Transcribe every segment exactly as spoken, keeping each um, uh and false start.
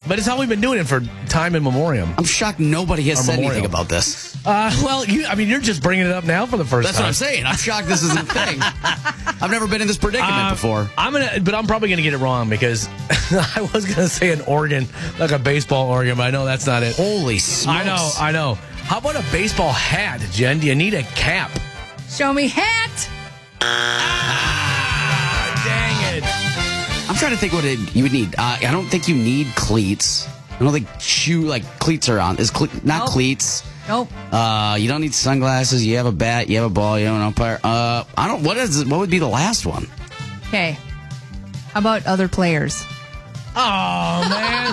but it's how we've been doing it for time in memoriam. I'm shocked nobody has Our said memorial. anything about this. Uh, well, you, I mean, you're just bringing it up now for the first That's time. what I'm saying. I'm shocked this is a thing. I've never been in this predicament Uh, before. I'm gonna, but I'm probably gonna get it wrong because I was gonna say an organ, like a baseball organ, but I know that's not it. Holy smokes. I know, I know. How about a baseball hat, Jen? Do you need a cap? Show me hat. Ah, dang it. I'm trying to think what it, you would need. Uh, I don't think you need cleats. I don't think shoe, like, cleats are on. Is cle- Not Nope. cleats. Nope. Uh, you don't need sunglasses. You have a bat. You have a ball. You have an umpire. Uh, I don't. What is? What would be the last one? Okay. How about other players? Oh, man.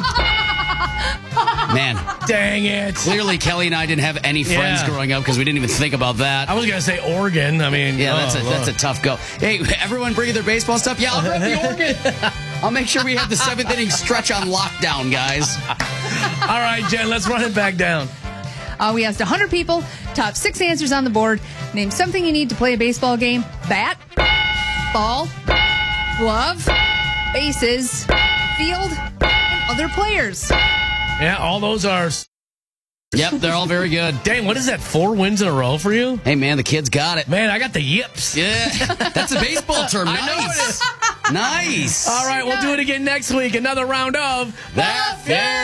Man, Dang it. clearly Kelly and I didn't have any friends Yeah. growing up because we didn't even think about that. I was going to say organ. I mean, Yeah, that's oh, a that's a Lord. tough go. Hey, everyone, bringing their baseball stuff. Yeah, I'll grab the organ. I'll make sure we have the seventh inning stretch on lockdown, guys. All right, Jen, let's run it back down. Uh, we asked one hundred people, top six answers on the board. Name something you need to play a baseball game. Bat, ball, glove, bases, field, and other players. Yeah, all those are. Yep, they're all very good. Dang, what is that? Four wins in a row for you? Hey, man, the kids got it. Man, I got the yips. Yeah, that's a baseball term. I know it Nice. is. Nice. All right, we'll do it again next week. Another round of That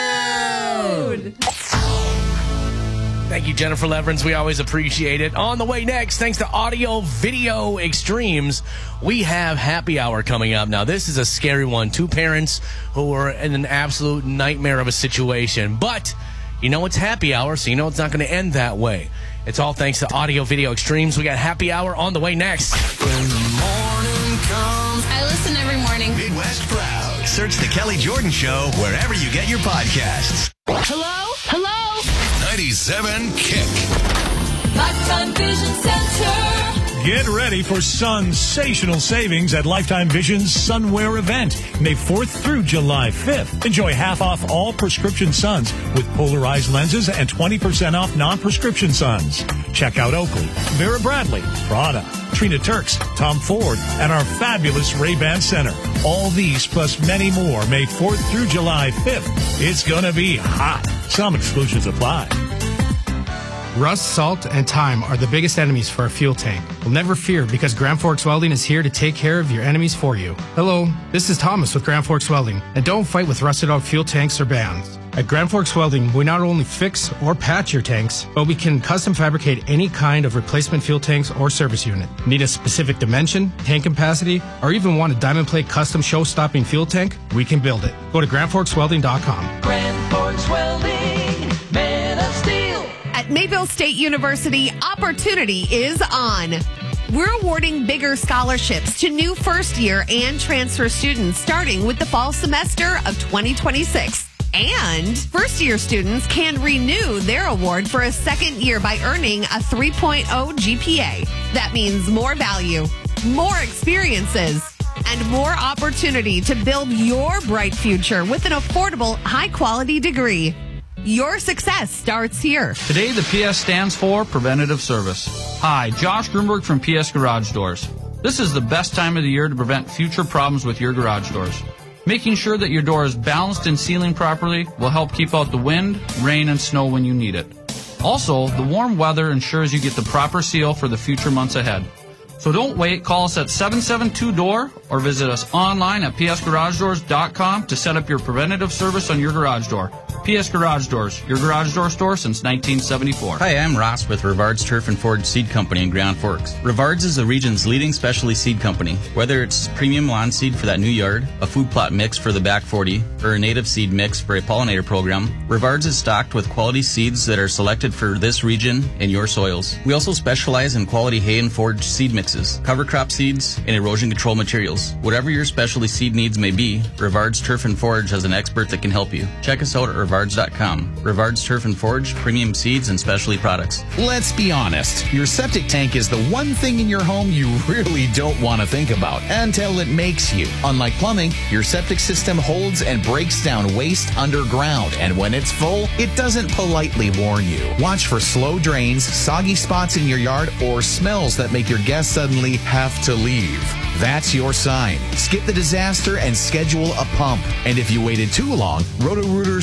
Feud. Thank you, Jennifer Leverance. We always appreciate it. On the way next, thanks to Audio Video Extremes, we have Happy Hour coming up. Now, this is a scary one. Two parents who were in an absolute nightmare of a situation. But you know it's Happy Hour, so you know it's not going to end that way. It's all thanks to Audio Video Extremes. We got Happy Hour on the way next. When the morning comes, I listen every morning. Midwest Proud. Search The Kelly Jordan Show wherever you get your podcasts. Hello? Hello? ninety-seven Kick. Lifetime Vision Center. Get ready for sensational savings at Lifetime Vision's Sunwear event, May fourth through July fifth. Enjoy half off all prescription suns with polarized lenses and twenty percent off non-prescription suns. Check out Oakley, Vera Bradley, Prada, Trina Turks, Tom Ford, and our fabulous Ray-Ban Center. All these plus many more, May fourth through July fifth. It's gonna be hot. Some exclusions apply. Rust, salt, and time are the biggest enemies for a fuel tank. Well, never fear, because Grand Forks Welding is here to take care of your enemies for you. Hello, this is Thomas with Grand Forks Welding, and don't fight with rusted out fuel tanks or bands. At Grand Forks Welding, we not only fix or patch your tanks, but we can custom fabricate any kind of replacement fuel tanks or service unit. Need a specific dimension, tank capacity, or even want a diamond plate custom show-stopping fuel tank? We can build it. Go to grand forks welding dot com. Grand Forks Welding, Man of Steel. At Mayville State University, opportunity is on. We're awarding bigger scholarships to new first year and transfer students starting with the fall semester of twenty twenty-six. And first year students can renew their award for a second year by earning a three point oh G P A. That means more value, more experiences, and more opportunity to build your bright future with an affordable, high quality degree. Your success starts here. Today, the P S stands for Preventative Service. Hi, Josh Grunberg from P S Garage Doors. This is the best time of the year to prevent future problems with your garage doors. Making sure that your door is balanced and sealing properly will help keep out the wind, rain, and snow when you need it. Also, the warm weather ensures you get the proper seal for the future months ahead. So don't wait. Call us at seven seven two D O O R or visit us online at p s garage doors dot com to set up your preventative service on your garage door. P S Garage Doors, your garage door store since nineteen seventy-four. Hi, I'm Ross with Rivard's Turf and Forage Seed Company in Grand Forks. Rivard's is the region's leading specialty seed company. Whether it's premium lawn seed for that new yard, a food plot mix for the back forty, or a native seed mix for a pollinator program, Rivard's is stocked with quality seeds that are selected for this region and your soils. We also specialize in quality hay and forage seed mixes, cover crop seeds, and erosion control materials. Whatever your specialty seed needs may be, Rivard's Turf and Forage has an expert that can help you. Check us out at rivards dot com. Rivard's Turf and Forage, premium seeds and specialty products. Let's be honest. Your septic tank is the one thing in your home you really don't want to think about until it makes you. Unlike plumbing, your septic system holds and breaks down waste underground, and when it's full, it doesn't politely warn you. Watch for slow drains, soggy spots in your yard, or smells that make your guests suddenly have to leave. That's your sign. Skip the disaster and schedule a pump. And if you waited too long, Roto-Rooter